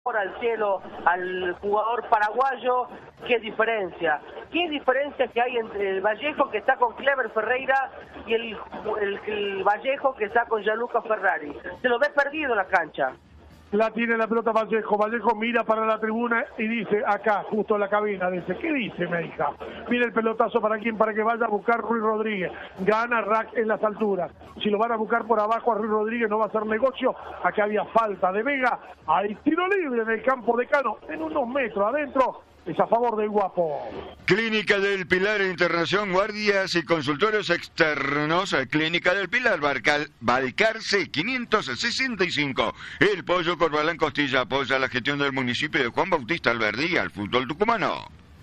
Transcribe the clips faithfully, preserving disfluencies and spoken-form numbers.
al cielo al jugador paraguayo. ¿Qué diferencia? ¿Qué diferencia que hay entre el Vallejo que está con Clever Ferreira y el, el, el Vallejo que está con Gianluca Ferrari? Se lo ve perdido en la cancha. La tiene la pelota Vallejo. Vallejo mira para la tribuna y dice, acá, justo en la cabina, dice, ¿qué dice, me hija? Mira el pelotazo para quién, para que vaya a buscar Ruiz Rodríguez. Gana Rack en las alturas. Si lo van a buscar por abajo a Ruiz Rodríguez no va a hacer negocio. Acá había falta de Vega. Hay tiro libre en el campo de Cano, en unos metros adentro. Es a favor del Guapo. Clínica del Pilar Internación, guardias y consultorios externos. Clínica del Pilar, Barcal, Balcarce quinientos sesenta y cinco. El Pollo Corbalán Costilla apoya la gestión del municipio de Juan Bautista Alberdi al fútbol tucumano.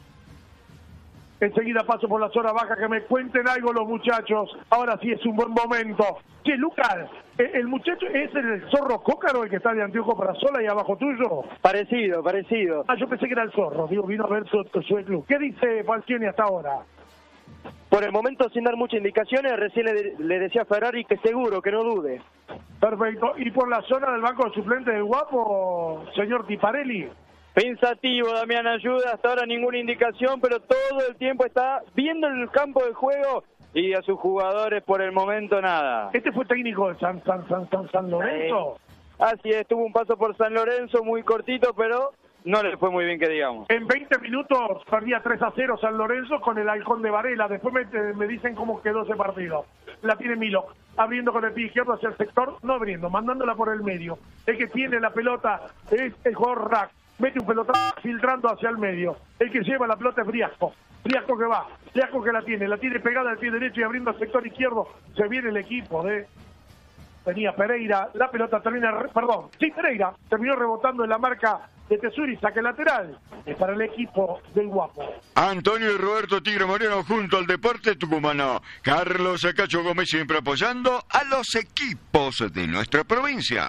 Enseguida paso por la zona baja, que me cuenten algo los muchachos. Ahora sí es un buen momento. Che, Lucas, ¿el muchacho es el Zorro Cócaro, el que está de Antioco para Sola y abajo tuyo? Parecido, parecido. Ah, yo pensé que era el Zorro. Digo, vino a ver su, su club. ¿Qué dice Falcioni hasta ahora? Por el momento, sin dar muchas indicaciones, recién le, le decía a Ferrari que seguro, que no dude. Perfecto. ¿Y por la zona del banco de suplentes del Guapo, señor Tiparelli? Pensativo, Damián Ayuda, hasta ahora ninguna indicación, pero todo el tiempo está viendo el campo de juego y a sus jugadores por el momento nada. ¿Este fue técnico de San, San, San, San, San Lorenzo? Así es, tuvo un paso por San Lorenzo muy cortito, pero no le fue muy bien, que digamos. En veinte minutos perdía tres a cero San Lorenzo con el Halcón de Varela. Después me, me dicen cómo quedó ese partido. La tiene Milo, abriendo con el pie izquierdo hacia el sector, no abriendo, mandándola por el medio. El que tiene la pelota es el jugador Rack. Mete un pelotazo filtrando hacia el medio. El que lleva la pelota es Briasco. Briasco que va. Briasco que la tiene. La tiene pegada al pie derecho y abriendo al sector izquierdo. Se viene el equipo de... Tenía Pereira. La pelota termina... Perdón. Sí, Pereira. Terminó rebotando en la marca de Tesuri. Saque lateral. Es para el equipo del Guapo. Antonio y Roberto Tigre Moreno junto al Deporte Tucumano. Carlos Cacho Gómez siempre apoyando a los equipos de nuestra provincia.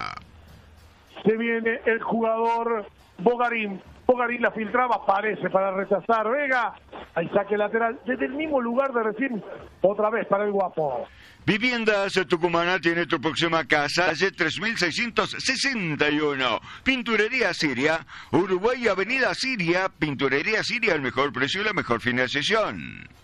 Se viene el jugador... Bogarín, Bogarín la filtraba, parece para rechazar Vega, ahí saque lateral, desde el mismo lugar de recién, otra vez para el Guapo. Viviendas Tucumana tiene tu próxima casa, calle tres mil seiscientos sesenta y uno. Pinturería Siria, Uruguay, Avenida Siria, Pinturería Siria, el mejor precio y la mejor financiación.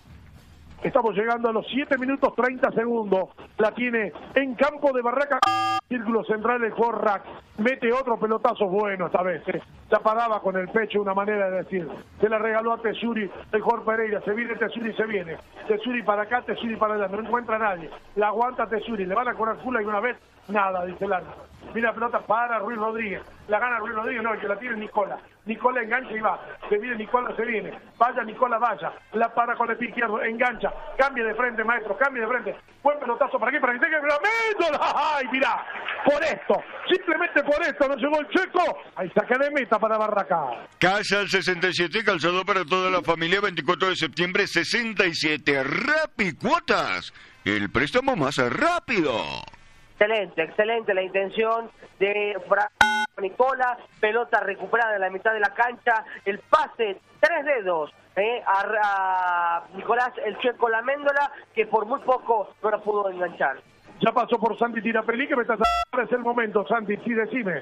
Estamos llegando a los siete minutos treinta segundos. La tiene en campo de Barraca. Círculo central el jugador Rack. Mete otro pelotazo bueno esta vez. Eh. Se paraba con el pecho, una manera de decir. Se la regaló a Tesuri, el jugador Pereira. Se viene Tesuri, se viene. Tesuri para acá, Tesuri para allá. No encuentra a nadie. La aguanta Tesuri. Le van a cobrar full alguna vez. Nada, dice el árbitro. Mira la pelota para Ruiz Rodríguez. La gana Ruiz Rodríguez, no, el que la tiene es Nicola. Nicola engancha y va. Se viene Nicola, se viene. Vaya Nicola, vaya. La para con el pie izquierdo, engancha. Cambia de frente, maestro, cambia de frente. Buen pelotazo para aquí, para que tenga el método. ¡Ay, mirá! Por esto, simplemente por esto, no llegó el checo. Ahí saca de meta para Barraca. Casa el sesenta y siete, calzado para toda la familia, veinticuatro de septiembre, sesenta y siete. Rapi Cuotas, el préstamo más rápido. Excelente, excelente la intención de Nicola, pelota recuperada en la mitad de la cancha, el pase, tres dedos eh, a, a Nicolás el Checo Laméndola, que por muy poco no la pudo enganchar. Ya pasó por Santi Tirapelli, que me está haciendo, es el momento, Santi, sí, decime.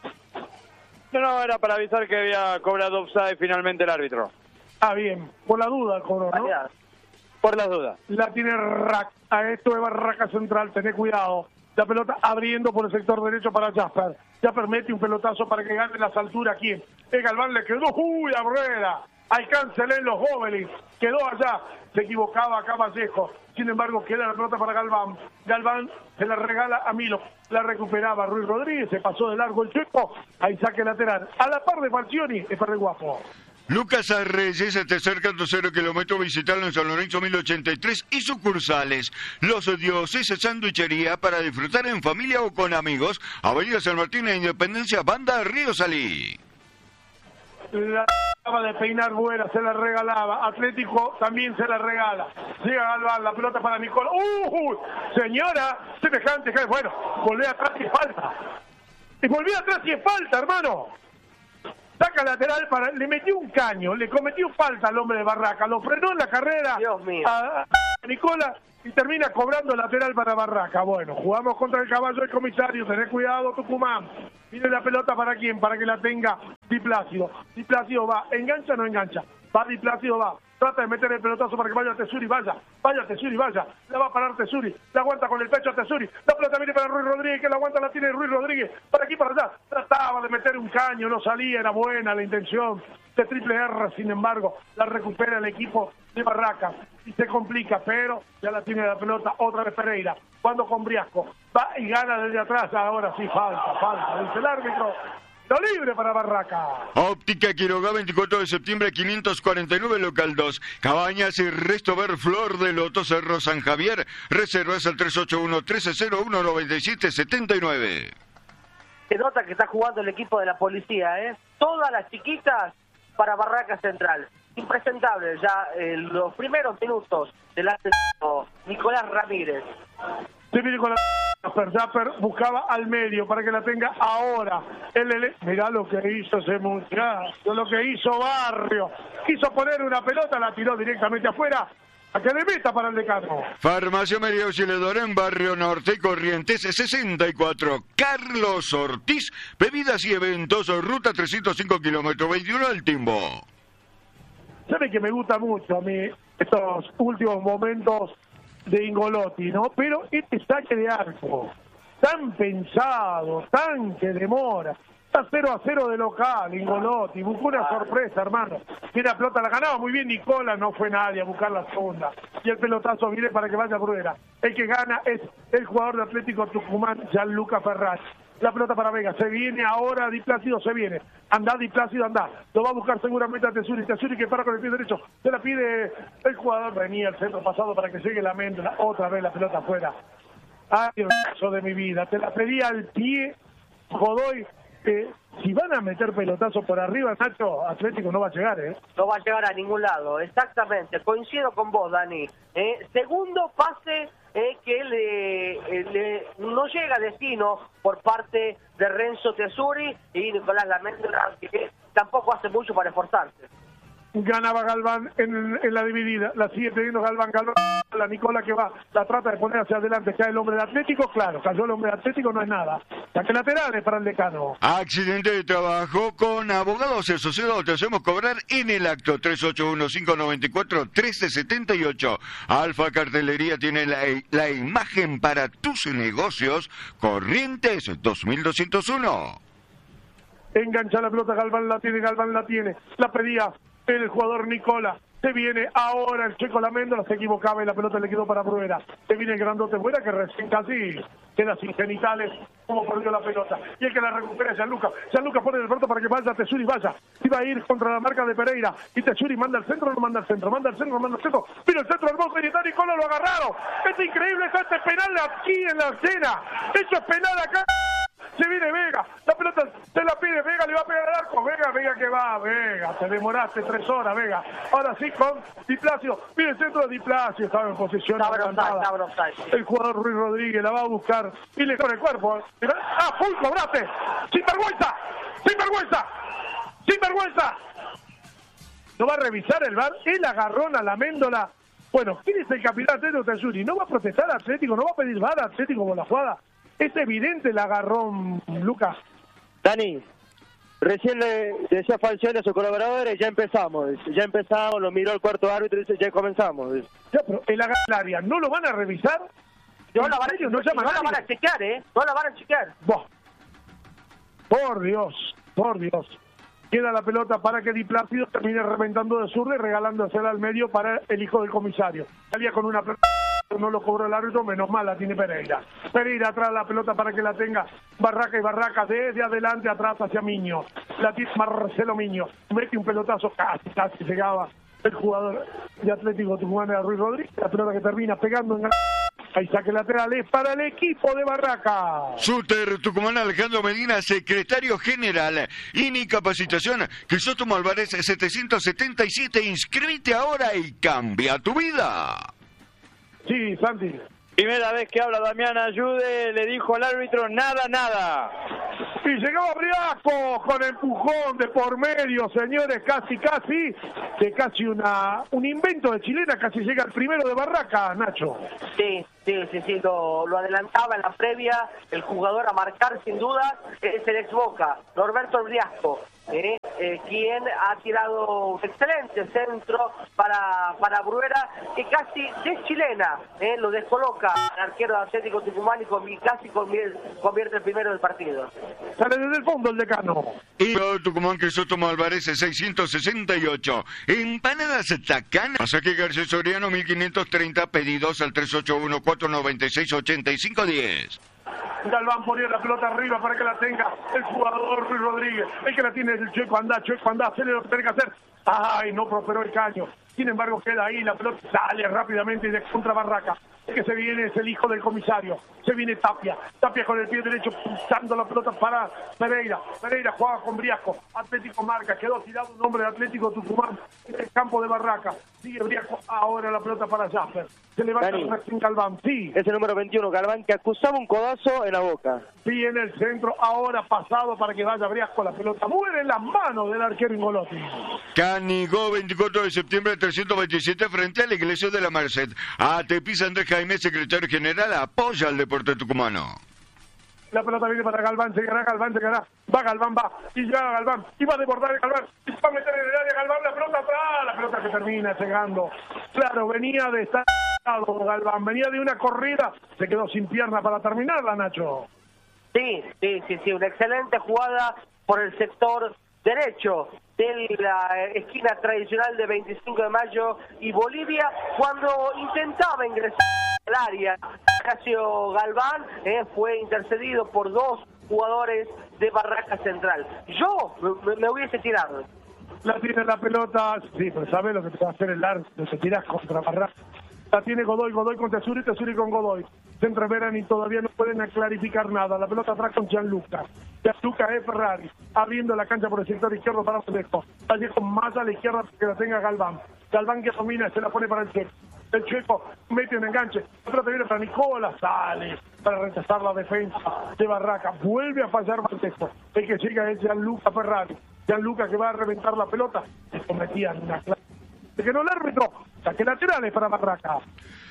No, no, era para avisar que había cobrado offside finalmente el árbitro. Ah, bien, por la duda cobró, ¿no? Variedad. Por las dudas. La tiene Rack, a esto de Barraca Central, tené cuidado. La pelota abriendo por el sector derecho para Jasper. Jasper mete un pelotazo para que gane las alturas. ¿Quién? El Galván le quedó. ¡Uy, la rueda! Alcáncele en los Gómelis. Quedó allá. Se equivocaba acá Vallejo. Sin embargo, queda la pelota para Galván. Galván se la regala a Milo. La recuperaba Ruiz Rodríguez. Se pasó de largo el Checo. Ahí saque lateral. A la par de Falcioni. Es para el Guapo. Lucas Arreyes, te cerca tu cero kilómetros, visitarlo en San Lorenzo mil ochenta y tres y sucursales. Los Dioses, Sanduichería para disfrutar en familia o con amigos. Avenida San Martín e Independencia, Banda Río Salí. La acaba de peinar buena, se la regalaba. Atlético también se la regala. Llega Galván, la pelota para Nicola. ¡Uh! Señora, semejante que bueno, volvé atrás y falta. Y volví atrás y es falta, hermano. Saque saca lateral, para le metió un caño, le cometió falta al hombre de Barraca, lo frenó en la carrera. Dios mío. A, a Nicola y termina cobrando lateral para Barraca. Bueno, jugamos contra el caballo del comisario, tenés cuidado Tucumán. Viene la pelota para quién, para que la tenga Di Plácido. Di Plácido va, engancha o no engancha, va Di Plácido, va. Trata de meter el pelotazo para que vaya Tesuri, vaya, vaya Tesuri, vaya, la va a parar Tesuri, la aguanta con el pecho a Tesuri, la pelota viene para Ruiz Rodríguez, que la aguanta la tiene Ruiz Rodríguez, para aquí, para allá, trataba de meter un caño, no salía, era buena la intención de Triple R, sin embargo, la recupera el equipo de Barracas y se complica, pero ya la tiene la pelota otra vez Pereira, cuando con Briasco, va y gana desde atrás, ahora sí, falta, falta, dice el árbitro. Lo libre para Barraca. Óptica Quiroga, veinticuatro de septiembre, quinientos cuarenta y nueve, local dos. Cabañas y Resto Ver, Flor de Loto, Cerro San Javier. Reservas al tres ocho uno, uno tres cero uno, nueve siete siete nueve. Se nota que está jugando el equipo de la policía, ¿eh? Todas las chiquitas para Barraca Central. Impresentable ya en los primeros minutos del ascenso Nicolás Ramírez. Se viene con la Zapper, Zapper buscaba al medio para que la tenga ahora. El, el, mirá lo que hizo ese muchacho, lo que hizo Barrio. Quiso poner una pelota, la tiró directamente afuera. A que le meta para el decano. Farmacia María Auxiliadora en Barrio Norte, Corrientes sesenta y cuatro. Carlos Ortiz, bebidas y eventos, ruta trescientos cinco kilómetros, veintiuno al Timbo. Sabe que me gusta mucho a mí estos últimos momentos de Ingolotti, ¿no? Pero este saque de arco, tan pensado, tan que demora, está cero a cero de local, Ingolotti, buscó una sorpresa, hermano. Mira, pelota la ganaba muy bien Nicola, no fue nadie a buscar la segunda. Y el pelotazo viene para que vaya Bruera. El que gana es el jugador de Atlético Tucumán, Gianluca Ferraz. La pelota para Vega, se viene ahora Di Plácido, se viene, anda Di Plácido, anda, lo va a buscar seguramente a Tesuri, Tesuri que para con el pie derecho, se la pide el jugador, venía al centro pasado para que llegue la Méndola, otra vez la pelota afuera. Ay, Dios de mi vida, te la pedí al pie, Godoy, eh, si van a meter pelotazo por arriba, Nacho, Atlético no va a llegar, ¿eh? No va a llegar a ningún lado, exactamente, coincido con vos, Dani. Eh, segundo pase eh, que le, eh, le no llega a destino por parte de Renzo Tesuri y Nicolás Laméndola, que tampoco hace mucho para esforzarse. Ganaba Galván en, en la dividida, la sigue teniendo Galván, Galván, la Nicola que va, la trata de poner hacia adelante, cae el hombre de Atlético, claro, cayó el hombre de Atlético, no es nada. Saque laterales para el decano. Accidente de trabajo con abogados y asociados, te hacemos cobrar en el acto. Tres ocho uno, cinco nueve cuatro, uno tres siete ocho. Alfa Cartelería tiene la, la imagen para tus negocios. Corrientes dos mil doscientos uno. Engancha la pelota, Galván la tiene, Galván la tiene, la pedía el jugador Nicola, se viene ahora el Checo Laméndola, se equivocaba y la pelota le quedó para Bruera, se viene el grandote Bruera que recién casi queda sin genitales, como perdió la pelota, y el que la recupera es Gianluca, Gianluca pone el pelota para que vaya Tesuri, vaya, iba a ir contra la marca de Pereira, y Tesuri manda al centro, no manda al centro, manda al centro, no manda al centro, vino el centro hermoso y está Nicola, lo agarraron, es increíble, está este penal aquí en la escena, eso es penal acá. Se viene Vega, la pelota se la pide Vega, le va a pegar al arco, Vega, Vega que va, Vega, te demoraste tres horas, Vega. Ahora sí con Di Plácido, viene el centro de Di Plácido, estaba en posición adelantada. El jugador Ruiz Rodríguez la va a buscar y le corre el cuerpo. ¡Ah, full, cobraste! ¡Sin vergüenza! ¡Sin vergüenza! ¡Sin vergüenza! ¿No va a revisar el V A R? El agarrón a la Méndola. Bueno, ¿quién es el capitán Atlético Tesuri? ¿No va a protestar a Atlético? ¿No va a pedir V A R a Atlético por la jugada? Es evidente el agarrón, Lucas. Dani, recién le decía Falcione a sus colaboradores, ya empezamos, ya empezamos, lo miró el cuarto árbitro y dice, ya comenzamos. Ya, pero el agarrón del área, ¿no lo van a revisar? No la van, no, no la van a chequear, ¿eh? No la van a chequear. Buah. Por Dios, por Dios. Queda la pelota para que Di Plácido termine reventando de zurda y regalándosela al medio para el hijo del comisario. Salía con una pelota, no lo cobró el árbitro, menos mal la tiene Pereira. Pereira atrás la pelota para que la tenga Barraca y Barraca desde adelante atrás hacia Miño. La tiene Marcelo Miño. Mete un pelotazo, casi, casi llegaba el jugador de Atlético Tucumán, de Ruiz Rodríguez. La pelota que termina pegando en... Ahí saque lateral es para el equipo de Barraca. Súter Tucumán, Alejandro Medina, secretario general. Incapacitación, Crisóstomo Álvarez, setecientos setenta y siete. Inscríbete ahora y cambia tu vida. Sí, Santi. Primera vez que habla Damián Ayude, le dijo al árbitro nada, nada. Y llegaba Briasco con empujón de por medio, señores, casi, casi, que casi una un invento de chilena, casi llega el primero de Barraca, Nacho. Sí, sí, sí, sí, lo, lo adelantaba en la previa, el jugador a marcar sin duda es el ex Boca, Norberto Briasco. Eh, eh, quien ha tirado un excelente centro para, para Bruera, que casi es chilena, eh, lo descoloca al arquero de Atlético Tucumán y, con, y casi convierte, convierte el primero del partido. Sale desde el fondo el decano. Y Tucumán Crisóstomo Álvarez seiscientos sesenta y ocho. Empanadas Tacana. Pasaje García Soriano mil quinientos treinta, pedidos al tres ocho uno, cuatro nueve seis, ocho cinco uno cero. Galván ponía la pelota arriba para que la tenga el jugador Luis Rodríguez. El que la tiene es el Chueco, anda, Chueco, anda, hacerle lo que tiene que hacer. Ay, no prosperó el caño. Sin embargo, queda ahí, la pelota sale rápidamente y de contra Barraca. El que se viene es el hijo del comisario. Se viene Tapia. Tapia con el pie derecho pulsando la pelota para Pereira. Pereira juega con Briasco. Atlético marca. Quedó tirado un hombre de Atlético Tucumán en el campo de Barraca. Sigue Briasco. Ahora la pelota para Jasper. Se levanta Martín Galván. Sí. Es el número veintiuno, Galván, que acusaba un codazo en la boca. Sí, en el centro. Ahora pasado para que vaya Briasco. La pelota muere en las manos del arquero Ingolotti. Canigó, veinticuatro de septiembre de trescientos veintisiete, frente a la iglesia de la Merced. A Tepiz Andrés Jaime, secretario general, apoya al deporte tucumano. La pelota viene para Galván, llegará Galván, llegará. Va Galván, va. Y llega Galván. Y va a desbordar el Galván. Y va a meter en el área Galván. La pelota atrás. La pelota que termina llegando. Claro, venía de estar Galván. Venía de una corrida. Se quedó sin pierna para terminarla, Nacho. Sí, sí, sí, sí. Una excelente jugada por el sector derecho de la esquina tradicional de veinticinco de mayo y Bolivia, cuando intentaba ingresar al área. Casio Galván eh, fue intercedido por dos jugadores de Barraca Central. Yo me, me hubiese tirado. La tiene la pelota, sí, pero ¿sabes lo que te va a hacer el árbitro? Se tirás contra Barraca. La tiene Godoy, Godoy con Tesuri, Tesuri con Godoy. Se entreveran y todavía no pueden clarificar nada. La pelota atrás con Gianluca. Gianluca es Ferrari, abriendo la cancha por el sector izquierdo para Vallejo. Vallejo más a la izquierda para que la tenga Galván. Galván que domina, se la pone para el Checo. El Checo mete un enganche. La pelota viene para Nicola, sale para rechazar la defensa de Barraca. Vuelve a fallar Vallejo. El que llega es Gianluca Ferrari. Gianluca que va a reventar la pelota. Se cometían una clase. De que no el árbitro, saque laterales para Barraca.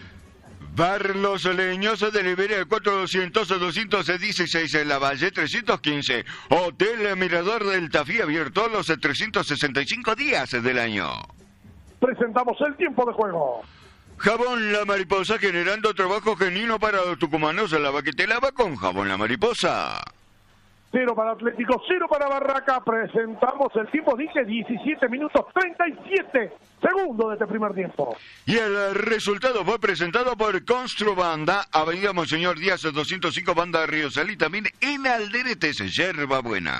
Bar Los Leños de Liberia, cuatro doscientos, doscientos dieciséis en la Valle, trescientos quince. Hotel Mirador del Tafí, abierto los trescientos sesenta y cinco días del año. Presentamos el tiempo de juego. Jabón La Mariposa, generando trabajo genuino para los tucumanos. Lava que te lava con Jabón La Mariposa. Cero para Atlético, cero para Barraca. Presentamos el tiempo, dije diecisiete minutos treinta y siete segundos de este primer tiempo. Y el resultado fue presentado por Construbanda, Avenida Monseñor Díaz doscientos cinco, Banda de Río Salí, también en Alderetes, Yerba Buena.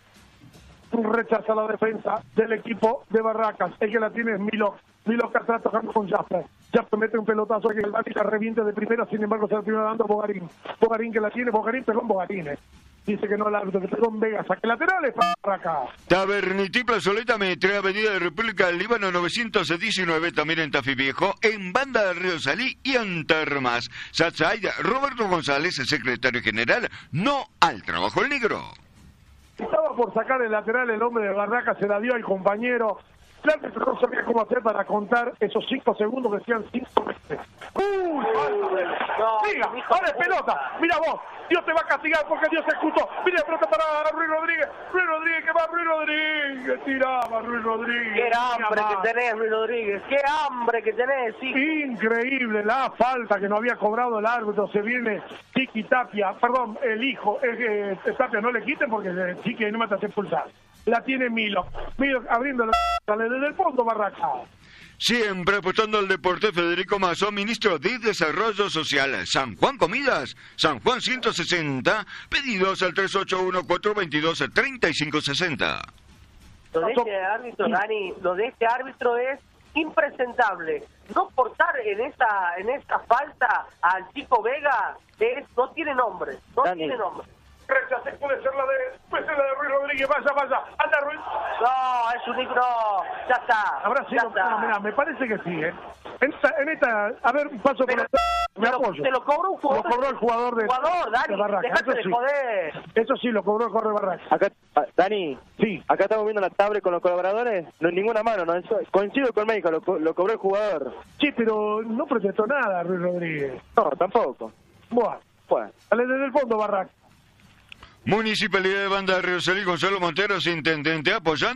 Rechaza la defensa del equipo de Barracas. El que la tiene es Milo. Milo que está tocando con Jasper. Jasper mete un pelotazo que el la reviente de primera, sin embargo se la termina dando Bogarín. Bogarín que la tiene, Bogarín pegó en Bogarín. Eh. Dice que no el árbitro, que pegó en Vega. Saque laterales para acá. Tabernití Plazoleta Metre, Avenida de República del Líbano novecientos diecinueve, también en Tafí Viejo, en Banda de Río Salí y en Termas. Sachaida, Roberto González, secretario general, no al trabajo el negro. Estaba por sacar el lateral, el hombre de Barraca se la dio al compañero. El árbitro no sabía cómo hacer para contar esos cinco segundos que decían cinco veces. ¡Uy! No, Diga, ahora es pelota. Mira vos, Dios te va a castigar porque Dios se escuchó. Mira la pelota para Ruiz Rodríguez. Ruiz Rodríguez, que va Ruiz Rodríguez. Tiraba Ruiz Rodríguez. Qué hambre que tenés, Ruiz Rodríguez. Qué hambre que tenés, sí. Increíble la falta que no había cobrado el árbitro. Se viene Chiqui Tapia, perdón, el hijo. Es que Tapia no le quiten porque Chiqui no me hace expulsar. La tiene Milo. Milo abriendo la... Sale desde el fondo, Barraca. Siempre apostando al deporte, Federico Mazón, ministro de Desarrollo Social. San Juan Comidas, San Juan ciento sesenta, pedidos al tres ocho uno, cuatro dos dos, tres cinco seis cero. Lo de este árbitro, Dani, lo de este árbitro es impresentable. No portar en esa, en esa falta al chico Vega es, no tiene nombre, no Dani. tiene nombre. Rechacé, puede ser la de, puede ser la de Ruiz Rodríguez, vaya, vaya, anda Ruiz. No, es un no, ya está. Habrá ya sido, está. no, mirá, me parece que sí, ¿eh? En esta, en esta a ver, paso Pero, por me te, lo, apoyo. te lo cobró un jugador. Lo cobró el jugador de, jugador, Dani, de Barraca. dejate Eso de sí. joder. Eso sí, lo cobró el jugador de Barraca. Acá, ah, Dani, Sí. acá estamos viendo la tablet con los colaboradores, no ninguna mano, no, eso- coincido con México, lo, co- lo cobró el jugador. Sí, pero no protestó nada Ruiz Rodríguez. No, tampoco. Bueno, Bueno. dale desde el fondo, Barraca. Municipalidad de Banda de Río Salí, Gonzalo Monteros, intendente, apoyando.